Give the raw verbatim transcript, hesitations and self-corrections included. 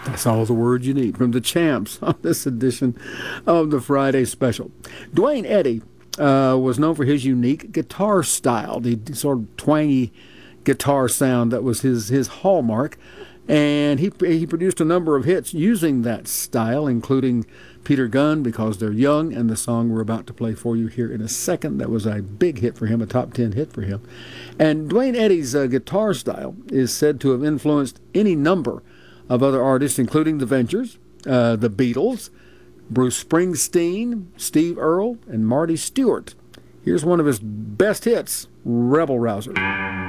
That's all the words you need from the Champs on this edition of the Friday Special. Duane Eddy uh, was known for his unique guitar style, the sort of twangy guitar sound that was his, his hallmark. And he he produced a number of hits using that style, including Peter Gunn, Because They're Young, and the song we're about to play for you here in a second. That was a big hit for him, a top ten hit for him. And Duane Eddy's uh, guitar style is said to have influenced any number of other artists, including The Ventures, uh, The Beatles, Bruce Springsteen, Steve Earle, and Marty Stewart. Here's one of his best hits, Rebel Rouser.